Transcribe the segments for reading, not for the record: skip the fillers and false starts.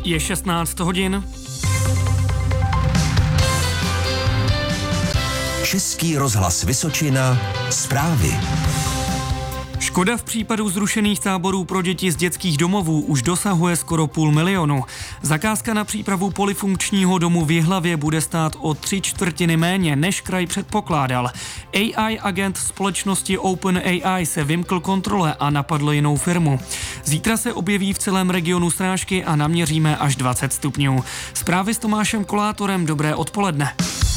Je 16 hodin. Český rozhlas Vysočina, zprávy. Škoda v případu zrušených táborů pro děti z dětských domovů už dosahuje skoro 500 000. Zakázka na přípravu polifunkčního domu v Jihlavě bude stát o 3/4 méně, než kraj předpokládal. AI agent společnosti OpenAI se vymkl kontrole a napadl jinou firmu. Zítra se objeví v celém regionu srážky a naměříme až 20 stupňů. Zprávy s Tomášem Kolátorem, dobré odpoledne.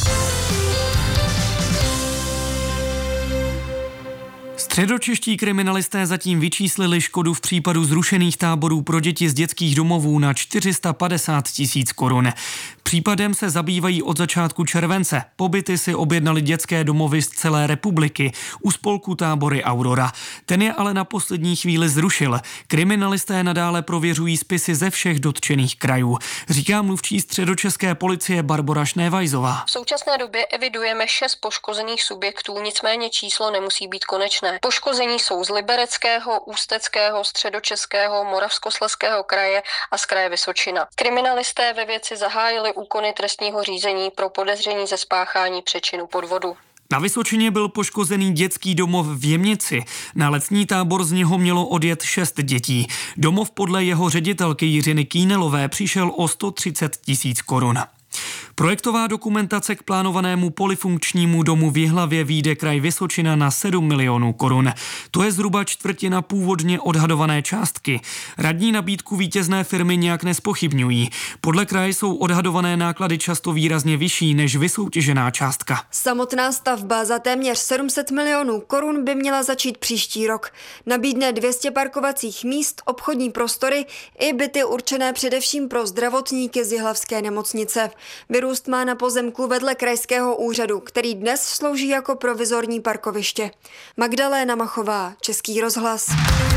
Středočeští kriminalisté zatím vyčíslili škodu v případu zrušených táborů pro děti z dětských domovů na 450 000 korun. Případem se zabývají od začátku července. Pobyty si objednali dětské domovy z celé republiky u spolku Tábory Aurora. Ten je ale na poslední chvíli zrušil. Kriminalisté nadále prověřují spisy ze všech dotčených krajů, říká mluvčí středočeské policie Barbora Šnévajzová. V současné době evidujeme 6 poškozených subjektů, nicméně číslo nemusí být konečné. Poškození jsou z Libereckého, Ústeckého, Středočeského, Moravskoslezského kraje a z kraje Vysočina. Kriminalisté ve věci zahájili úkony trestního řízení pro podezření ze spáchání přečinu podvodu. Na Vysočině byl poškozený dětský domov v Jemnici. Na letní tábor z něho mělo odjet 6 dětí. Domov podle jeho ředitelky Jiřiny Kýnelové přišel o 130 000 korun. Projektová dokumentace k plánovanému polifunkčnímu domu v Jihlavě vyjde kraj Vysočina na 7 milionů korun. To je zhruba čtvrtina původně odhadované částky. Radní nabídku vítězné firmy nějak nezpochybňují. Podle kraje jsou odhadované náklady často výrazně vyšší než vysoutěžená částka. Samotná stavba za téměř 700 milionů korun by měla začít příští rok. Nabídne 200 parkovacích míst, obchodní prostory i byty určené především pro zdravotníky z jihlavské nemocnice. Vyrůst má na pozemku vedle krajského úřadu, který dnes slouží jako provizorní parkoviště. Magdaléna Machová, Český rozhlas.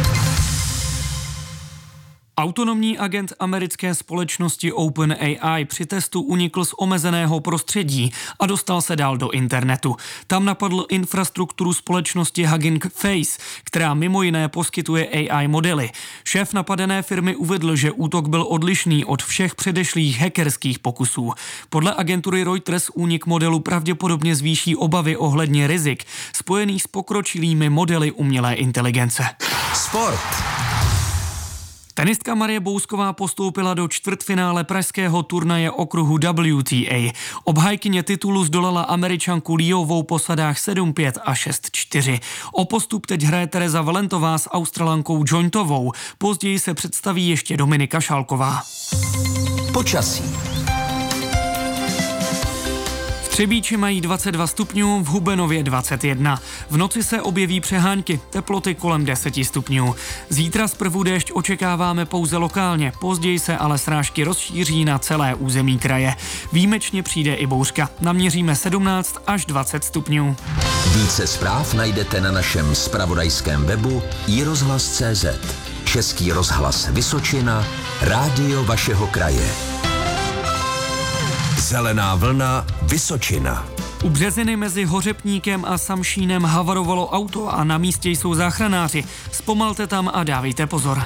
Autonomní agent americké společnosti OpenAI při testu unikl z omezeného prostředí a dostal se dál do internetu. Tam napadl infrastrukturu společnosti Hugging Face, která mimo jiné poskytuje AI modely. Šéf napadené firmy uvedl, že útok byl odlišný od všech předešlých hackerských pokusů. Podle agentury Reuters únik modelu pravděpodobně zvýší obavy ohledně rizik spojených s pokročilými modely umělé inteligence. Sport. Tenistka Marie Bousková postoupila do čtvrtfinále pražského turnaje okruhu WTA. Obhájkyně titulu zdolala Američanku Liovou po sadách 7-5 a 6-4. O postup teď hraje Tereza Valentová s Australankou Jointovou. Později se představí ještě Dominika Šálková. Počasí. V Třebíči mají 22 stupňů, v Hubenově 21. V noci se objeví přehánky, teploty kolem 10 stupňů. Zítra zprvu déšť očekáváme pouze lokálně, později se ale srážky rozšíří na celé území kraje. Výjimečně přijde i bouřka, naměříme 17 až 20 stupňů. Více zpráv najdete na našem zpravodajském webu iRozhlas.cz. Český rozhlas Vysočina, rádio vašeho kraje. Zelená vlna Vysočina. U Březiny mezi Hořepníkem a Samšínem havarovalo auto a na místě jsou záchranáři. Zpomalte tam a dávejte pozor.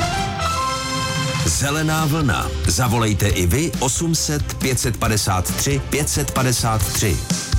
Zelená vlna. Zavolejte i vy 800 553 553.